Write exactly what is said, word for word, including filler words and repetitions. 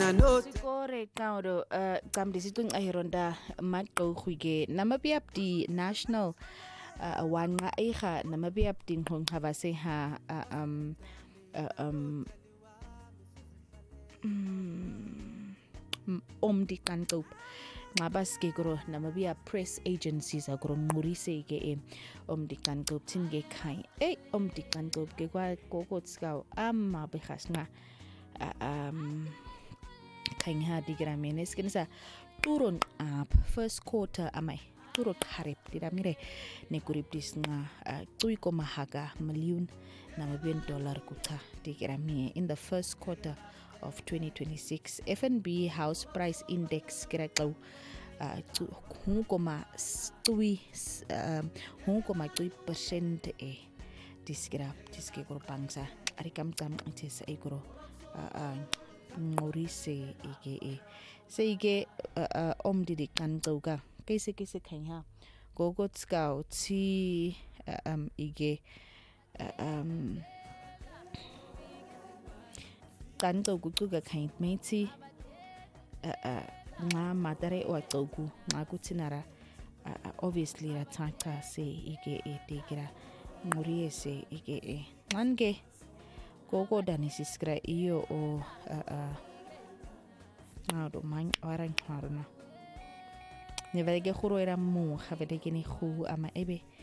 I know Sikore kauro uh kamdi situng ahironda magqo khwige namabiap di national uh wanqa iha namabiap din khonqaba se ha uh, um uh, um om di kanto ngabas ke gro namabia press agencies agro ngurise ke e om di kanto tinge kai e om di kanto ke kwa kokotska amma behasna um kain ha digramenes kinsa turon up first quarter amai turo karip diramire ne kuriptis nga tui ko mahaga million na mabien dollar kuta digramie in the first quarter of twenty twenty-six. F N B house price index kira kau hong koma tui hong koma tui percent e diskira diske guru bangsa arikam tam tes e guru ngorise ike e seige om didik kan toga kese kese kanya gogot scout si um ige um kan to gutuga kain meti nga madare wa togu nga kutinara obviously ratata se ige e digira ngorie se ige e mange gogo danisiskra iyo o na do man orang harna ne vege khuro era mu khavede kini khu ama ebe